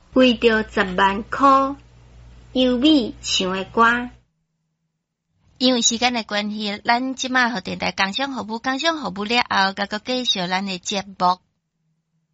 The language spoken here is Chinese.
为着10万块，优美唱的歌。 因为时间的关系，咱即马互电台工商服务了后，甲个继续咱的节目。